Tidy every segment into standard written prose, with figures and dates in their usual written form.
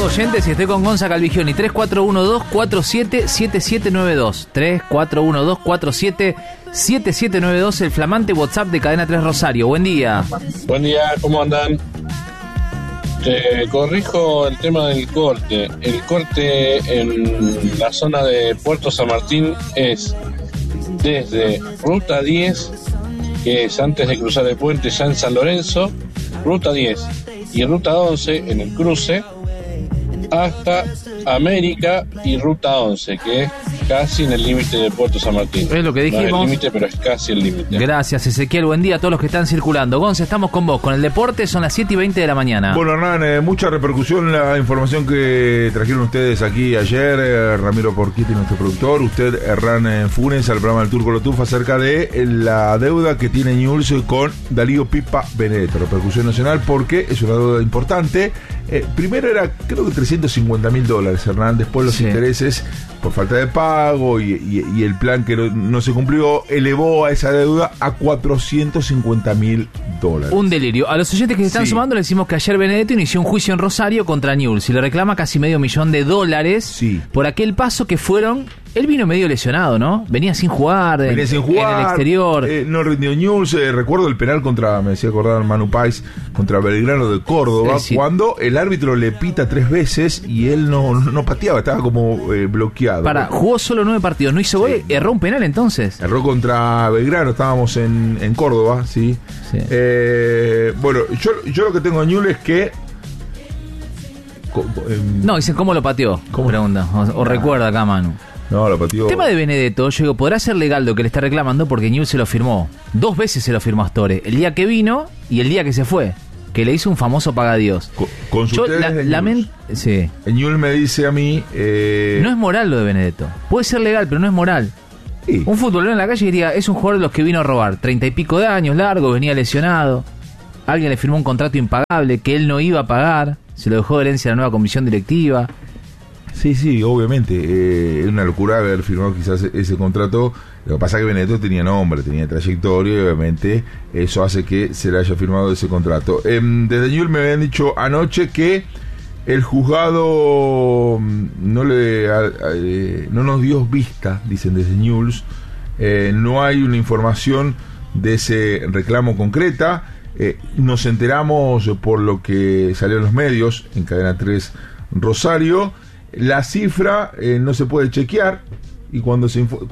saludo oyentes y estoy con Gonza Calvigioni. 3412-477792. 3412-477792, el flamante WhatsApp de Cadena 3 Rosario. Buen día. Buen día, ¿cómo andan? Te corrijo el tema del corte. El corte en la zona de Puerto San Martín es desde Ruta 10, que es antes de cruzar el puente ya en San Lorenzo, Ruta 10 y Ruta 11 en el cruce, hasta América y Ruta 11, que es casi en el límite de Puerto San Martín. Es lo que dijimos. No es el límite, pero es casi el límite. Gracias, Ezequiel. Buen día a todos los que están circulando. Gonza, estamos con vos. Con el deporte son las 7:20 de la mañana. Bueno, Hernán, mucha repercusión la información que trajeron ustedes aquí ayer, Ramiro Porquiti, nuestro productor, usted, Hernán Funes, al programa del Turco Lotuf, acerca de la deuda que tiene Newell's con Darío Pipa Benedetto. Repercusión nacional porque es una deuda importante. Primero era, creo que $350.000, Hernán. Después los intereses por falta de pago y el plan que no se cumplió elevó a esa deuda a $450.000. Un delirio. A los oyentes que se están sumando le decimos que ayer Benedetto inició un juicio en Rosario contra Newell's y le reclama casi $500,000 por aquel paso que fueron. Él vino medio lesionado, ¿no? Venía sin jugar, en el exterior. No rindió Newell's. Recuerdo el penal me decía acordar Manu Páez, contra Belgrano de Córdoba, cuando el árbitro le pita 3 veces y él no pateaba, estaba como bloqueado. Jugó solo 9 partidos, no hizo gol, erró un penal entonces. Erró contra Belgrano, estábamos en Córdoba, sí. Bueno, yo lo que tengo a Newell's es que... No, dicen cómo lo pateó, pregunta, o recuerda acá Manu. No, lo pateó. El tema de Benedetto, yo digo, podrá ser legal lo que le está reclamando porque Newell's se lo firmó. 2 veces se lo firmó a Astore. El día que vino y el día que se fue. Que le hizo un famoso pagadíos. Con su Newell's me dice a mí... No es moral lo de Benedetto. Puede ser legal, pero no es moral. Sí. Un futbolero en la calle diría, es un jugador de los que vino a robar. 30 y pico de años, largo, venía lesionado. Alguien le firmó un contrato impagable que él no iba a pagar. Se lo dejó de herencia a la nueva comisión directiva. Sí, obviamente. Es una locura haber firmado quizás ese contrato. Lo que pasa es que Benedetto tenía nombre, tenía trayectoria y obviamente eso hace que se le haya firmado ese contrato. Desde Newell's me habían dicho anoche que el juzgado no nos dio vista, dicen desde Newell's. No hay una información de ese reclamo concreta. Nos enteramos por lo que salió en los medios, en Cadena 3 Rosario. La cifra no se puede chequear y cuando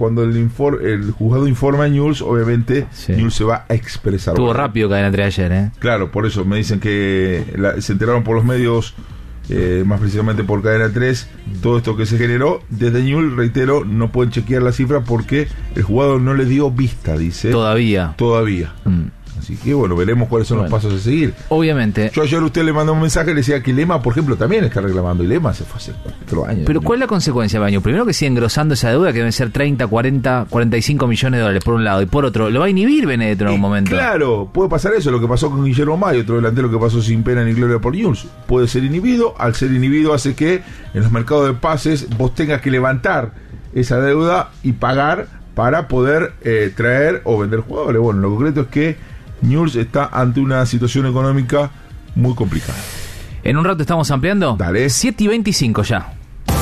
el juzgado informa a Newell's, obviamente Newell's se va a expresar. Estuvo rápido Cadena 3 ayer, Claro, por eso me dicen que se enteraron por los medios, más precisamente por Cadena 3, todo esto que se generó. Desde Newell's, reitero, no pueden chequear la cifra porque el juzgado no le dio vista, dice. Todavía. Así que bueno, veremos cuáles son los pasos a seguir. Obviamente. Yo ayer a usted le mandó un mensaje, le decía que Lema, por ejemplo, también está reclamando. Y Lema se fue hace 4 años. Pero ¿cuál es la consecuencia, Baño? Primero que sigue engrosando esa deuda que deben ser 30, 40, 45 millones de dólares por un lado. Y por otro, lo va a inhibir Benedetto en algún momento. Claro, puede pasar eso, lo que pasó con Guillermo Mayo, otro delantero que pasó sin pena ni gloria por Newell's. Puede ser inhibido. Al ser inhibido hace que en los mercados de pases vos tengas que levantar esa deuda y pagar para poder traer o vender jugadores. Bueno, lo concreto es que Newell's está ante una situación económica muy complicada. En un rato estamos ampliando. Dale. 7:25 ya.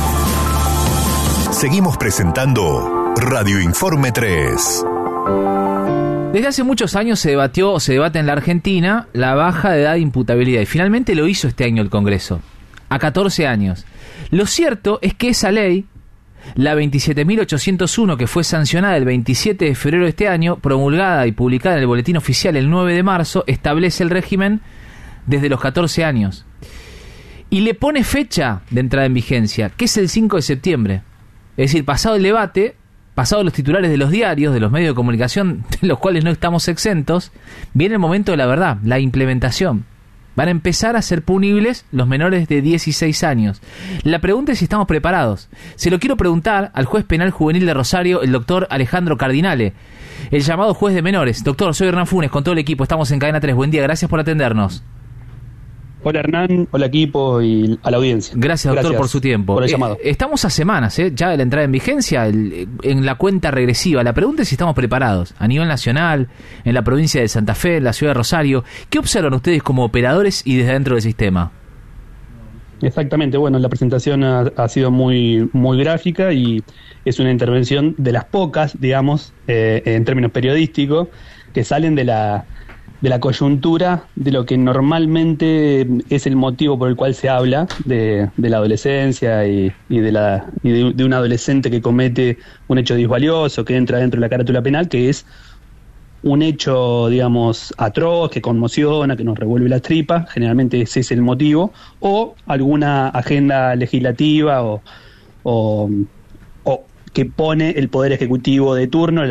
Seguimos presentando Radio Informe 3. Desde hace muchos años se debate en la Argentina la baja de edad de imputabilidad y finalmente lo hizo este año el Congreso, a 14 años. Lo cierto es que esa ley, la 27.801, que fue sancionada el 27 de febrero de este año, promulgada y publicada en el Boletín Oficial el 9 de marzo, establece el régimen desde los 14 años. Y le pone fecha de entrada en vigencia, que es el 5 de septiembre. Es decir, pasado el debate, pasado los titulares de los diarios, de los medios de comunicación, de los cuales no estamos exentos, viene el momento de la verdad, la implementación. Van a empezar a ser punibles los menores de 16 años. La pregunta es si estamos preparados. Se lo quiero preguntar al juez penal juvenil de Rosario, el doctor Alejandro Cardinale, el llamado juez de menores. Doctor, soy Hernán Funes, con todo el equipo, estamos en Cadena 3. Buen día, gracias por atendernos. Hola Hernán, hola equipo y a la audiencia. Gracias doctor por su tiempo. Por el llamado. Estamos a semanas ya de la entrada en vigencia, en la cuenta regresiva. La pregunta es si estamos preparados a nivel nacional, en la provincia de Santa Fe, en la ciudad de Rosario. ¿Qué observan ustedes como operadores y desde dentro del sistema? Exactamente, bueno, la presentación ha sido muy gráfica y es una intervención de las pocas, digamos, en términos periodísticos, que salen de la coyuntura de lo que normalmente es el motivo por el cual se habla de la adolescencia y de un adolescente que comete un hecho disvalioso, que entra dentro de la carátula penal, que es un hecho, digamos, atroz, que conmociona, que nos revuelve las tripas. Generalmente ese es el motivo, o alguna agenda legislativa o que pone el Poder Ejecutivo de turno,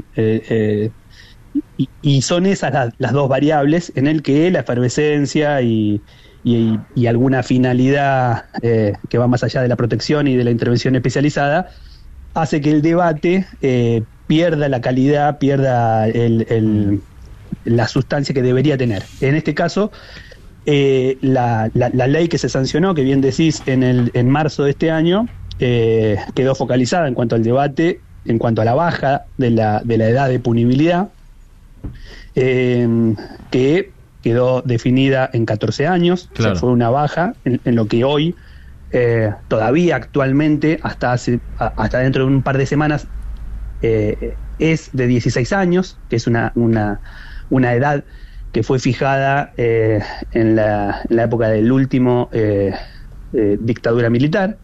y son esas las dos variables en el que la efervescencia y alguna finalidad que va más allá de la protección y de la intervención especializada hace que el debate pierda la calidad, pierda la sustancia que debería tener. En este caso, la ley que se sancionó, que bien decís, en marzo de este año, quedó focalizada en cuanto al debate, en cuanto a la baja de la edad de punibilidad, que quedó definida en 14 años. Claro. O sea, fue una baja en lo que hoy, todavía actualmente, hasta dentro de un par de semanas, es de 16 años, que es una edad que fue fijada en la época del último dictadura militar.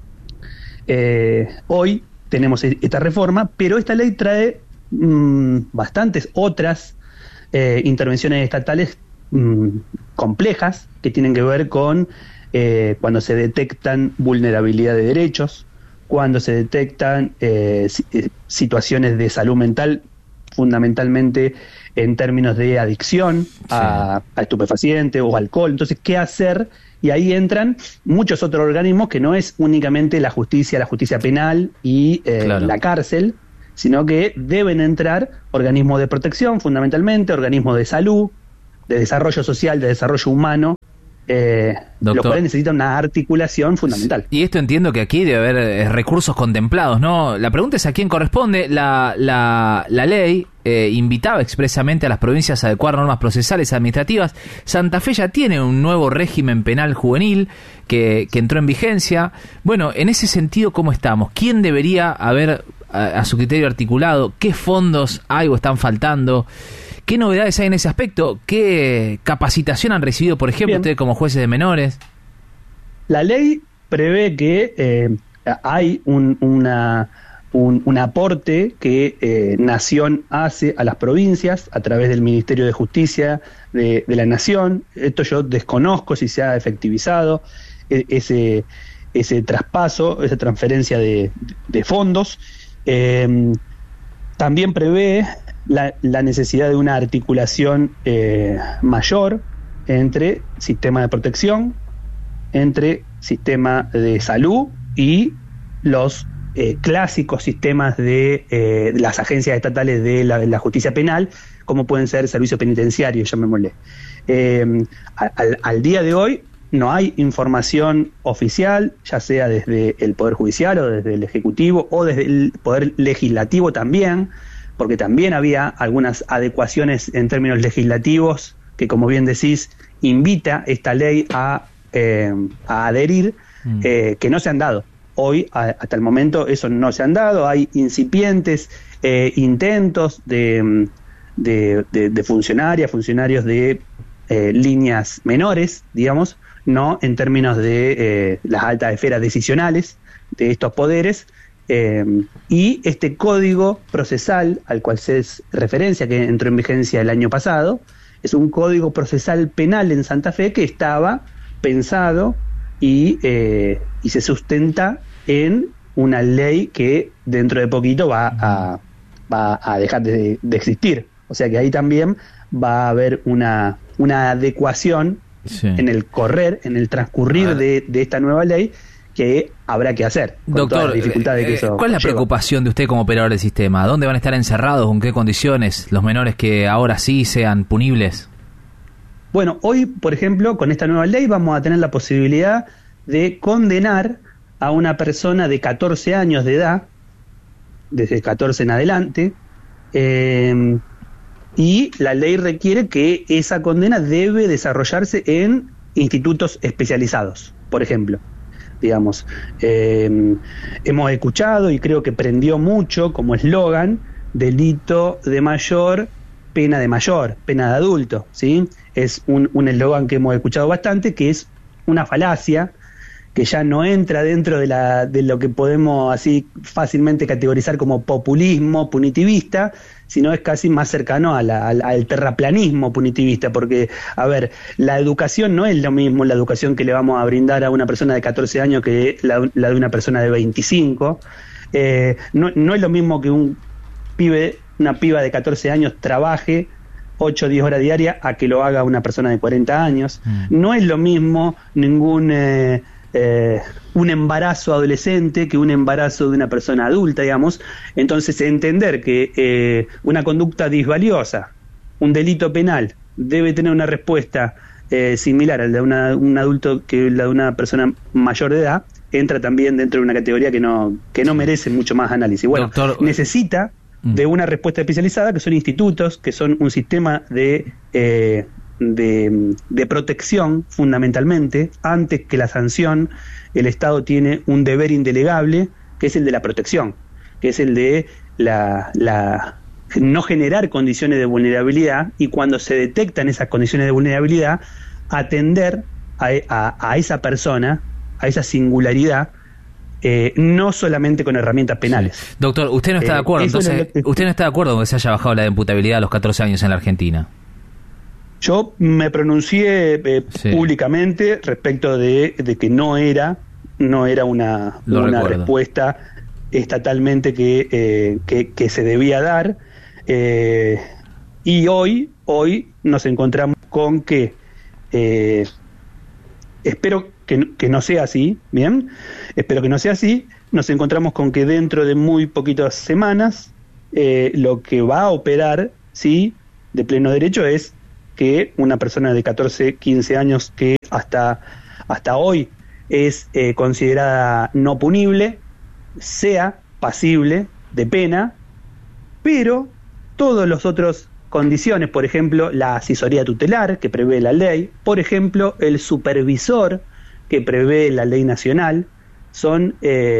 Hoy tenemos esta reforma, pero esta ley trae bastantes otras intervenciones estatales complejas que tienen que ver con cuando se detectan vulnerabilidad de derechos, cuando se detectan situaciones de salud mental, fundamentalmente en términos de adicción a estupefacientes o alcohol. Entonces, ¿qué hacer? Y ahí entran muchos otros organismos que no es únicamente la justicia penal y la cárcel, sino que deben entrar organismos de protección, fundamentalmente, organismos de salud, de desarrollo social, de desarrollo humano, los cuales necesitan una articulación fundamental. Y esto entiendo que aquí debe haber recursos contemplados, ¿no? La pregunta es a quién corresponde. La ley invitaba expresamente a las provincias a adecuar normas procesales administrativas. Santa Fe ya tiene un nuevo régimen penal juvenil que entró en vigencia. Bueno, en ese sentido, ¿cómo estamos? ¿Quién debería haber a su criterio articulado? ¿Qué fondos hay o están faltando? ¿Qué novedades hay en ese aspecto? ¿Qué capacitación han recibido, por ejemplo, ustedes como jueces de menores? La ley prevé que hay un aporte que Nación hace a las provincias a través del Ministerio de Justicia de la Nación. Esto yo desconozco si se ha efectivizado ese traspaso, esa transferencia de fondos. También prevé la necesidad de una articulación mayor entre sistema de protección, entre sistema de salud y los clásicos sistemas de las agencias estatales de la justicia penal, como pueden ser servicios penitenciarios, llamémosle. Al día de hoy no hay información oficial, ya sea desde el Poder Judicial o desde el Ejecutivo o desde el Poder Legislativo también, porque también había algunas adecuaciones en términos legislativos que, como bien decís, invita esta ley a adherir, que no se han dado. Hoy, hasta el momento, eso no se han dado. Hay incipientes intentos de funcionarios de líneas menores, digamos, no en términos de las altas esferas decisionales de estos poderes. Y este código procesal al cual se hace referencia, que entró en vigencia el año pasado, es un código procesal penal en Santa Fe que estaba pensado y se sustenta en una ley que dentro de poquito va a dejar de existir. O sea que ahí también va a haber una adecuación en el transcurrir de esta nueva ley que habrá que hacer. Doctor, ¿cuál es la preocupación de usted como operador del sistema? ¿Dónde van a estar encerrados? ¿Con qué condiciones los menores que ahora sí sean punibles? Bueno, hoy, por ejemplo, con esta nueva ley vamos a tener la posibilidad de condenar a una persona de 14 años de edad, desde 14 en adelante, y la ley requiere que esa condena debe desarrollarse en institutos especializados. por ejemplo. Digamos, hemos escuchado y creo que prendió mucho como eslogan: delito de mayor, pena de mayor, pena de adulto, ¿sí? Es un eslogan que hemos escuchado bastante, que es una falacia, que ya no entra dentro de lo que podemos así fácilmente categorizar como populismo punitivista, sino es casi más cercano al terraplanismo punitivista, porque, a ver, la educación no es lo mismo la educación que le vamos a brindar a una persona de 14 años que la de una persona de 25, no es lo mismo que una piba de 14 años trabaje 8 o 10 horas diarias a que lo haga una persona de 40 años, no es lo mismo un embarazo adolescente que un embarazo de una persona adulta, digamos. Entonces, entender que una conducta disvaliosa, un delito penal, debe tener una respuesta similar al de un adulto que la de una persona mayor de edad, entra también dentro de una categoría que no merece mucho más análisis. Bueno, doctor, necesita de una respuesta especializada, que son institutos, que son un sistema de protección, fundamentalmente. Antes que la sanción, el Estado tiene un deber indelegable, que es el de la protección, que es el de no generar condiciones de vulnerabilidad, y cuando se detectan esas condiciones de vulnerabilidad, atender a esa persona, a esa singularidad, no solamente con herramientas penales. Sí. Doctor, usted no está de acuerdo, entonces, usted no está de acuerdo con que se haya bajado la imputabilidad a los 14 años en la Argentina. Yo me pronuncié públicamente respecto de que no era una respuesta estatalmente que se debía dar, y hoy nos encontramos con que espero que no sea así, bien, espero que no sea así. Nos encontramos con que dentro de muy poquitas semanas lo que va a operar, sí, de pleno derecho, es que una persona de 14, 15 años que hasta hoy es considerada no punible, sea pasible de pena, pero todos los otros condiciones, por ejemplo, la asesoría tutelar que prevé la ley, por ejemplo, el supervisor que prevé la ley nacional, son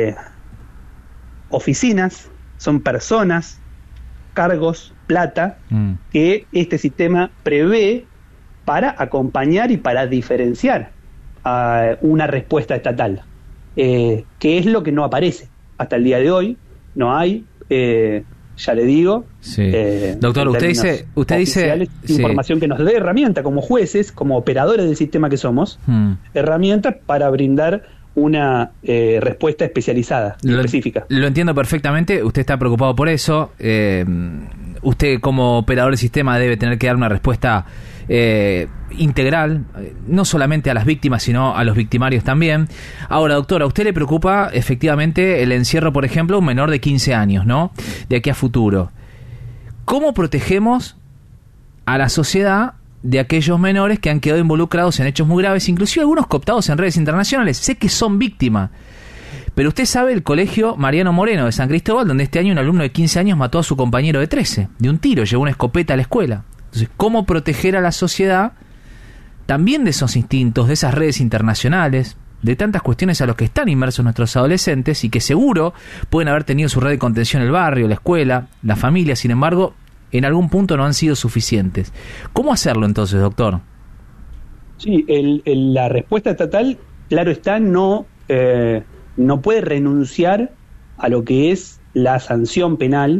oficinas, son personas, cargos, plata, que este sistema prevé para acompañar y para diferenciar a una respuesta estatal, que es lo que no aparece hasta el día de hoy. No hay, ya le digo, sí. Doctor, usted dice información que nos dé herramienta como jueces, como operadores del sistema que somos, herramientas para brindar una respuesta especializada, específica. Lo entiendo perfectamente, usted está preocupado por eso, usted como operador del sistema debe tener que dar una respuesta integral, no solamente a las víctimas, sino a los victimarios también. Ahora, doctor, ¿a usted le preocupa efectivamente el encierro, por ejemplo, un menor de 15 años, ¿no? De aquí a futuro. ¿Cómo protegemos a la sociedad de aquellos menores que han quedado involucrados en hechos muy graves, inclusive algunos cooptados en redes internacionales? Sé que son víctimas, pero usted sabe el colegio Mariano Moreno de San Cristóbal, donde este año un alumno de 15 años mató a su compañero de 13, de un tiro, llevó una escopeta a la escuela. Entonces, ¿cómo proteger a la sociedad también de esos instintos, de esas redes internacionales, de tantas cuestiones a los que están inmersos nuestros adolescentes y que seguro pueden haber tenido su red de contención el barrio, la escuela, la familia, sin embargo, en algún punto no han sido suficientes? ¿Cómo hacerlo entonces, doctor? Sí, la respuesta estatal, claro está, no puede renunciar a lo que es la sanción penal,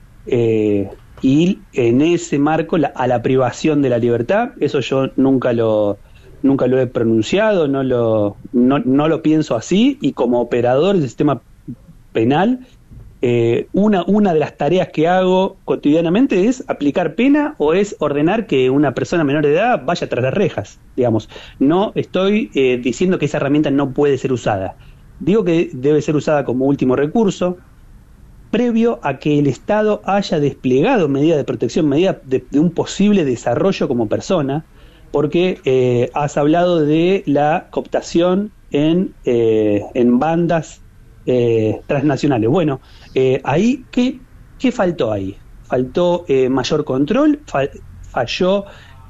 y en ese marco a la privación de la libertad. Eso yo nunca lo he pronunciado, no lo pienso así, y como operador del sistema penal, una de las tareas que hago cotidianamente es aplicar pena o es ordenar que una persona menor de edad vaya tras las rejas, digamos. No estoy diciendo que esa herramienta no puede ser usada. Digo que debe ser usada como último recurso, previo a que el Estado haya desplegado medidas de protección, medidas de un posible desarrollo como persona, porque has hablado de la cooptación en bandas transnacionales. Bueno, ahí, ¿qué faltó ahí? Faltó mayor control, falló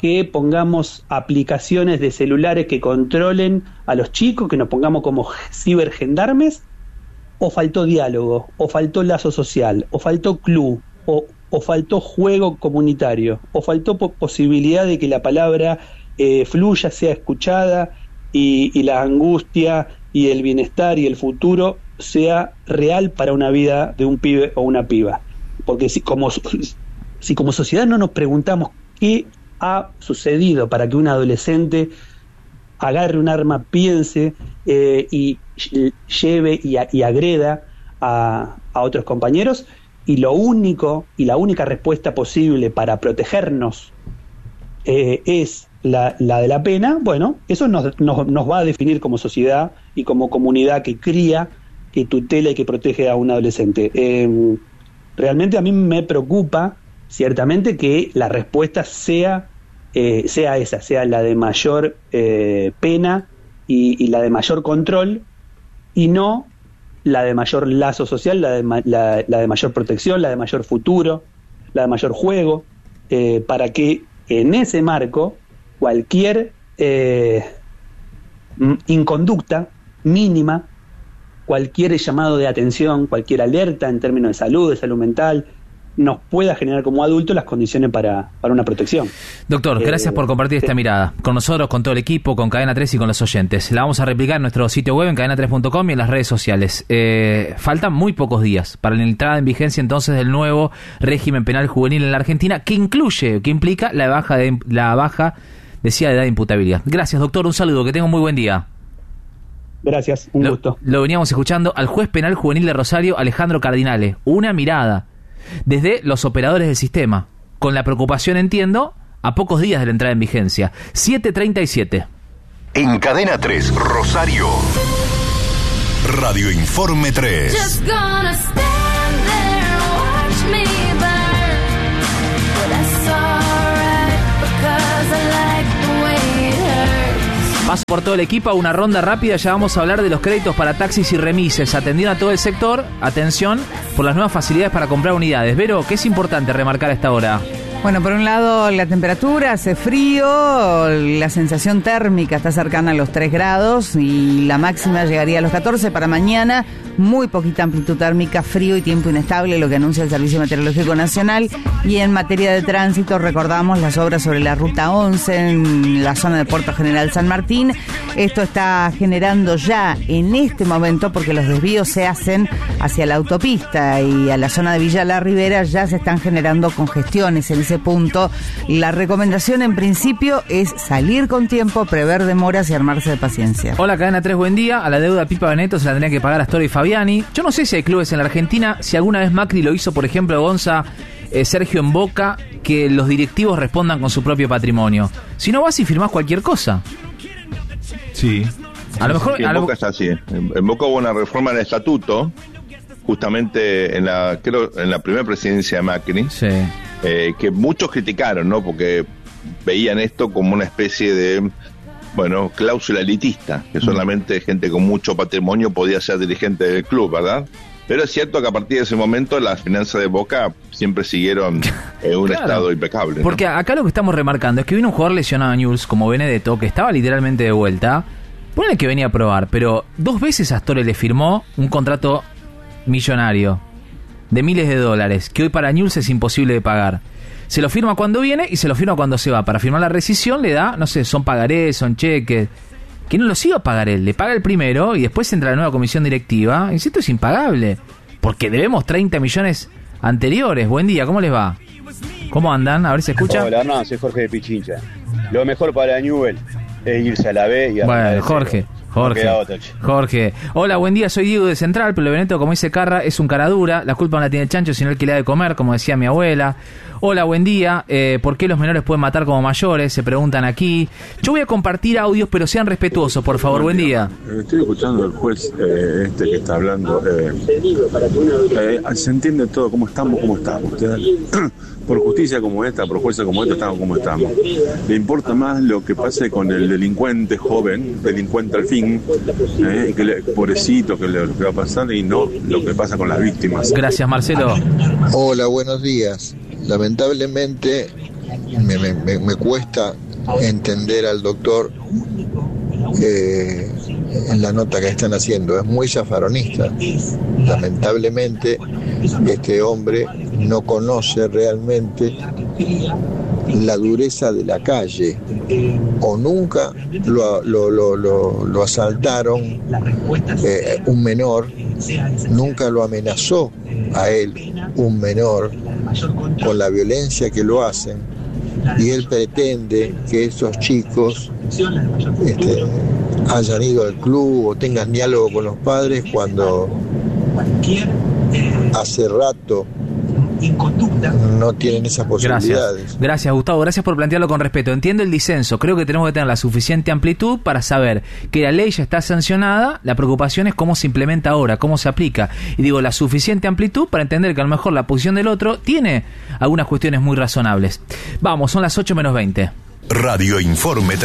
que pongamos aplicaciones de celulares que controlen a los chicos, que nos pongamos como cibergendarmes, o faltó diálogo, o faltó lazo social, o faltó club, o faltó juego comunitario, o faltó posibilidad de que la palabra fluya, sea escuchada, y la angustia y el bienestar y el futuro sea real para una vida de un pibe o una piba. Porque si como sociedad no nos preguntamos qué ha sucedido para que un adolescente agarre un arma, piense y lleve y agreda a otros compañeros, y la única respuesta posible para protegernos es la de la pena, bueno, eso nos va a definir como sociedad y como comunidad que cría, que tutela y que protege a un adolescente. Realmente a mí me preocupa, ciertamente, que la respuesta sea esa, sea la de mayor pena y la de mayor control, y no la de mayor lazo social, la de mayor protección, la de mayor futuro, la de mayor juego, para que en ese marco cualquier inconducta mínima, cualquier llamado de atención, cualquier alerta en términos de salud mental, nos pueda generar como adultos las condiciones para una protección. Doctor, gracias por compartir esta mirada con nosotros, con todo el equipo, con Cadena 3 y con los oyentes. La vamos a replicar en nuestro sitio web, en cadena3.com, y en las redes sociales. Faltan muy pocos días para la entrada en vigencia entonces del nuevo régimen penal juvenil en la Argentina, que implica la baja de edad de imputabilidad. Gracias, doctor, un saludo, que tenga un muy buen día. Gracias, un gusto. Lo veníamos escuchando al juez penal juvenil de Rosario, Alejandro Cardinale. Una mirada desde los operadores del sistema, con la preocupación, entiendo, a pocos días de la entrada en vigencia. 7:37. En Cadena 3, Rosario. Radio Informe 3. Just gonna stand there and watch me burn. But that's alright, because I like the way it hurts. Paso por todo el equipo a una ronda rápida. Ya vamos a hablar de los créditos para taxis y remises, atendiendo a todo el sector. Atención por las nuevas facilidades para comprar unidades. Vero, ¿qué es importante remarcar a esta hora? Bueno, por un lado la temperatura, hace frío, la sensación térmica está cercana a los 3 grados y la máxima llegaría a los 14 para mañana. Muy poquita amplitud térmica, frío y tiempo inestable, lo que anuncia el Servicio Meteorológico Nacional. Y en materia de tránsito, recordamos las obras sobre la Ruta 11 en la zona de Puerto General San Martín. Esto está generando ya en este momento, porque los desvíos se hacen hacia la autopista y a la zona de Villa La Ribera, ya se están generando congestiones en ese punto. La recomendación en principio es salir con tiempo, prever demoras y armarse de paciencia. Hola, Cadena 3, buen día. A la deuda Pipa Benedetto se la tendría que pagar Astor y Fabiani. Yo no sé si hay clubes en la Argentina, si alguna vez Macri lo hizo, por ejemplo, Gonza, Sergio en Boca, que los directivos respondan con su propio patrimonio. Si no, vas y firmás cualquier cosa. Sí. A lo mejor... Sí, en Boca está así. En Boca hubo una reforma del estatuto, justamente en la primera presidencia de Macri, sí. Que muchos criticaron, ¿no? Porque veían esto como una especie de, cláusula elitista, que solamente gente con mucho patrimonio podía ser dirigente del club, ¿verdad? Pero es cierto que a partir de ese momento las finanzas de Boca siempre siguieron en un estado impecable, ¿no? Porque acá lo que estamos remarcando es que vino un jugador lesionado a Newell's como Benedetto, que estaba literalmente de vuelta. Ponele que venía a probar, pero 2 veces Astor le firmó un contrato millonario de miles de dólares, que hoy para Newell's es imposible de pagar. Se lo firma cuando viene y se lo firma cuando se va. Para firmar la rescisión le da, no sé, son pagarés, son cheques, que no los iba a pagar él. Le paga el primero y después entra la nueva comisión directiva. Y esto es impagable, porque debemos 30 millones anteriores. Buen día, ¿cómo les va? ¿Cómo andan? A ver, ¿se escucha? Hola, no, soy Jorge de Pichincha. Lo mejor para Newell es irse a la B y a... Bueno, Jorge. Hola, buen día, soy Diego de Central, pero Benedetto, como dice Carra, es un cara dura. La culpa no la tiene el chancho, sino el que le da de comer, como decía mi abuela. Hola, buen día. ¿Por qué los menores pueden matar como mayores? Se preguntan aquí. Yo voy a compartir audios, pero sean respetuosos, por favor. Buen día. Estoy escuchando al juez que está hablando. Se entiende todo, cómo estamos. Por justicia como esta, por fuerza como esta, estamos como estamos. Le importa más lo que pase con el delincuente joven, delincuente al fin, pobrecito, que le va a pasar, y no lo que pasa con las víctimas. Gracias, Marcelo. Hola, buenos días. Lamentablemente me cuesta entender al doctor en la nota que están haciendo. Es muy zafaronista. Lamentablemente, este hombre no conoce realmente la dureza de la calle, o nunca lo asaltaron un menor, nunca lo amenazó a él un menor con la violencia que lo hacen, y él pretende que estos chicos hayan ido al club o tengan diálogo con los padres cuando hace rato no tienen esas posibilidades. Gracias, Gustavo, gracias por plantearlo con respeto. Entiendo el disenso, creo que tenemos que tener la suficiente amplitud para saber que la ley ya está sancionada. La preocupación es cómo se implementa ahora, cómo se aplica, y digo la suficiente amplitud para entender que a lo mejor la posición del otro tiene algunas cuestiones muy razonables. Vamos, son las 8:20. Radio Informe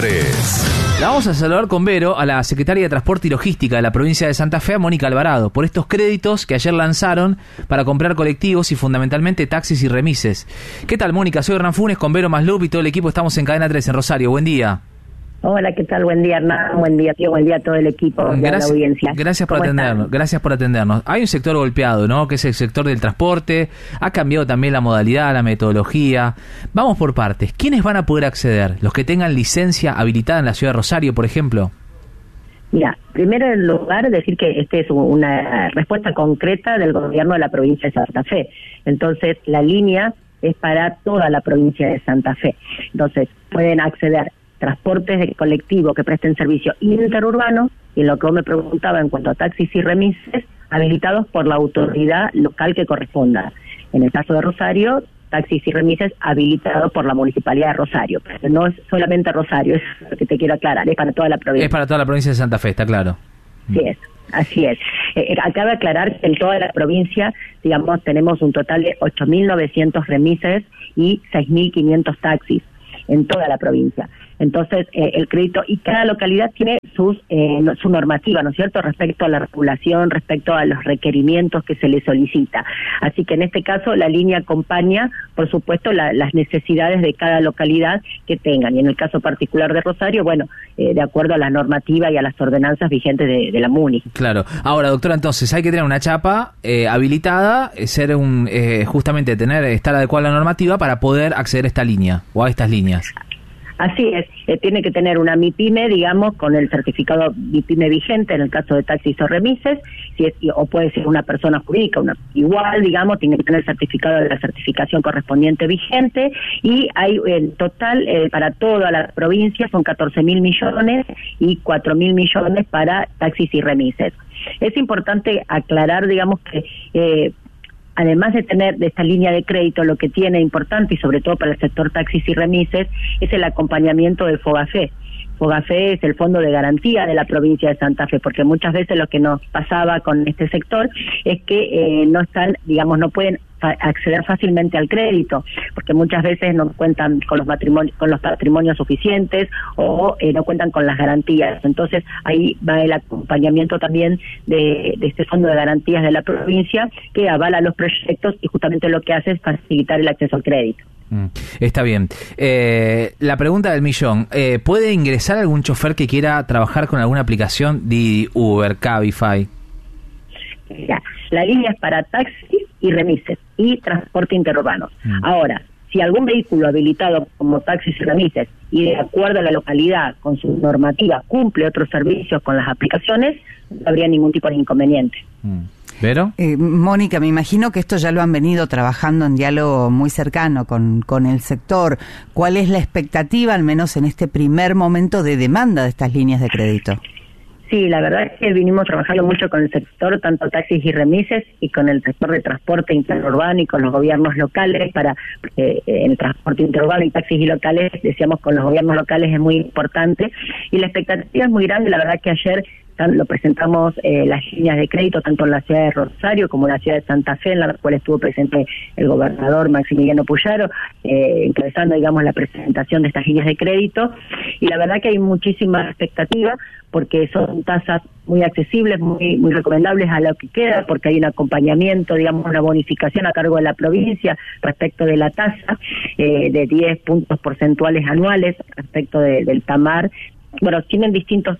3. La vamos a saludar con Vero a la secretaria de Transporte y Logística de la provincia de Santa Fe, Mónica Alvarado, por estos créditos que ayer lanzaron para comprar colectivos y fundamentalmente taxis y remises. ¿Qué tal, Mónica? Soy Hernán Funes, con Vero Maslup y todo el equipo estamos en Cadena 3 en Rosario. Buen día. Hola, ¿qué tal? Buen día, Hernán. Buen día, tío. Buen día a todo el equipo de la audiencia. Gracias por atendernos. Gracias por atendernos. Hay un sector golpeado, ¿no? Que es el sector del transporte. Ha cambiado también la modalidad, la metodología. Vamos por partes. ¿Quiénes van a poder acceder? ¿Los que tengan licencia habilitada en la ciudad de Rosario, por ejemplo? Mira, primero en lugar decir que este es una respuesta concreta del gobierno de la provincia de Santa Fe. Entonces, la línea es para toda la provincia de Santa Fe. Entonces, pueden acceder transportes de colectivo que presten servicio interurbano, y lo que vos me preguntaba en cuanto a taxis y remises, habilitados por la autoridad local que corresponda. En el caso de Rosario, taxis y remises habilitados por la Municipalidad de Rosario. Pero no es solamente Rosario, es lo que te quiero aclarar, es para toda la provincia. Es para toda la provincia de Santa Fe, está claro. Sí es. Así es. Acaba de aclarar que en toda la provincia, digamos, tenemos un total de 8.900 remises y 6.500 taxis en toda la provincia. Entonces, el crédito, y cada localidad tiene su normativa, ¿no es cierto?, respecto a la regulación, respecto a los requerimientos que se le solicita. Así que en este caso la línea acompaña, por supuesto, las necesidades de cada localidad que tengan. Y en el caso particular de Rosario, bueno, de acuerdo a la normativa y a las ordenanzas vigentes de la MUNI. Claro. Ahora, doctora, entonces hay que tener una chapa habilitada, ser justamente estar adecuada a la normativa para poder acceder a esta línea o a estas líneas. Así es, tiene que tener una MIPYME, digamos, con el certificado MIPYME vigente en el caso de taxis o remises, o puede ser una persona jurídica, igual, digamos, tiene que tener el certificado de la certificación correspondiente vigente, y hay en total para toda la provincia son 14.000 millones y 4.000 millones para taxis y remises. Es importante aclarar, digamos, que además de tener de esta línea de crédito, lo que tiene importante, y sobre todo para el sector taxis y remises, es el acompañamiento de FOGAFE. FOGAFE es el fondo de garantía de la provincia de Santa Fe, porque muchas veces lo que nos pasaba con este sector es que no pueden acceder fácilmente al crédito, porque muchas veces no cuentan con los patrimonios suficientes o no cuentan con las garantías. Entonces ahí va el acompañamiento también de este fondo de garantías de la provincia, que avala los proyectos y justamente lo que hace es facilitar el acceso al crédito. Está bien. La pregunta del millón, ¿puede ingresar algún chofer que quiera trabajar con alguna aplicación de Uber, Cabify? Ya, la línea es para taxis y remises y transporte interurbano. Ahora, si algún vehículo habilitado como taxis y remises y de acuerdo a la localidad con su normativa cumple otros servicios con las aplicaciones, no habría ningún tipo de inconveniente. ¿Vero? Mónica, me imagino que esto ya lo han venido trabajando en diálogo muy cercano con el sector. ¿Cuál es la expectativa, al menos en este primer momento, de demanda de estas líneas de crédito? Sí, la verdad es que vinimos trabajando mucho con el sector, tanto taxis y remises, y con el sector de transporte interurbano y con los gobiernos locales, para el transporte interurbano y taxis y locales, decíamos, con los gobiernos locales es muy importante, y la expectativa es muy grande. La verdad que ayer lo presentamos las líneas de crédito tanto en la ciudad de Rosario como en la ciudad de Santa Fe, en la cual estuvo presente el gobernador Maximiliano Puyaro, encabezando, digamos, la presentación de estas líneas de crédito, y la verdad que hay muchísima expectativa porque son tasas muy accesibles, muy recomendables a lo que queda, porque hay un acompañamiento, digamos, una bonificación a cargo de la provincia respecto de la tasa, de 10 puntos porcentuales anuales respecto del TAMAR. Bueno, tienen distintas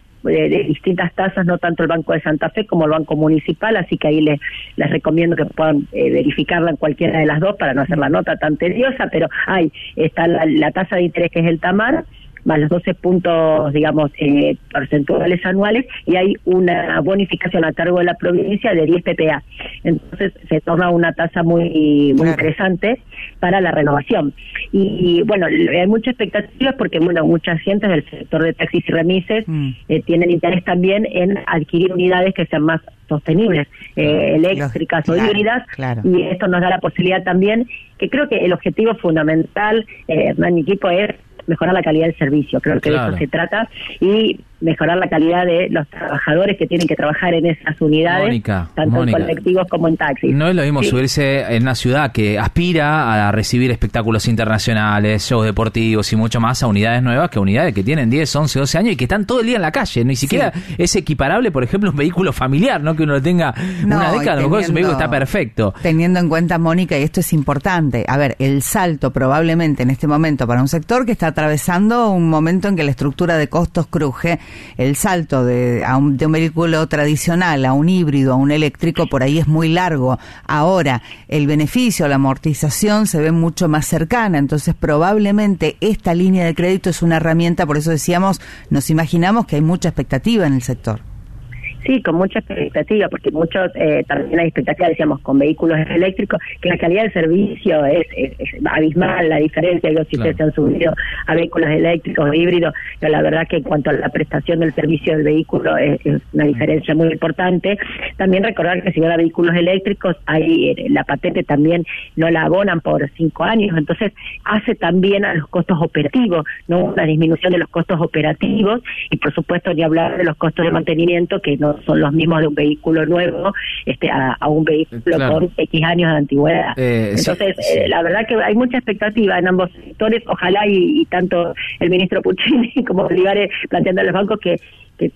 tasas, no tanto el Banco de Santa Fe como el Banco Municipal, así que ahí les recomiendo que puedan verificarla en cualquiera de las dos para no hacer la nota tan tediosa, pero está la tasa de interés que es el TAMAR, más los 12 puntos, digamos, porcentuales anuales, y hay una bonificación a cargo de la provincia de 10 PPA. Entonces se torna una tasa muy interesante para la renovación. Y bueno, hay muchas expectativas porque, bueno, muchas gentes del sector de taxis y remises tienen interés también en adquirir unidades que sean más sostenibles, eléctricas o híbridas, y esto nos da la posibilidad también, que creo que el objetivo fundamental, Hernán y equipo, es mejorar la calidad del servicio, creo que de eso se trata, y mejorar la calidad de los trabajadores que tienen que trabajar en esas unidades, tanto en colectivos como en taxis. No es lo mismo subirse en una ciudad que aspira a recibir espectáculos internacionales, shows deportivos y mucho más, a unidades nuevas que unidades que tienen 10, 11, 12 años y que están todo el día en la calle. Ni siquiera es equiparable, por ejemplo, un vehículo familiar, ¿no? Que uno tenga una década, a lo mejor ese vehículo está perfecto. Teniendo en cuenta, Mónica, y esto es importante, a ver, el salto probablemente en este momento para un sector que está atravesando un momento en que la estructura de costos cruje, el salto de un vehículo tradicional a un híbrido, a un eléctrico, por ahí es muy largo. Ahora, el beneficio, la amortización se ve mucho más cercana, entonces probablemente esta línea de crédito es una herramienta, por eso decíamos, nos imaginamos que hay mucha expectativa en el sector. Sí, con mucha expectativa, porque muchos también hay expectativa, decíamos, con vehículos eléctricos, que la calidad del servicio es abismal, la diferencia, digo, si ustedes se han subido a vehículos eléctricos o híbridos, pero la verdad que en cuanto a la prestación del servicio del vehículo es una diferencia muy importante. También recordar que si van a vehículos eléctricos, hay la patente también no la abonan por 5 años, entonces hace también a los costos operativos, ¿no? Una disminución de los costos operativos, y por supuesto ni hablar de los costos de mantenimiento, que no son los mismos de un vehículo nuevo a un vehículo con X años de antigüedad. Entonces, la verdad que hay mucha expectativa en ambos sectores, ojalá y tanto el ministro Puccini como Olivares planteando a los bancos que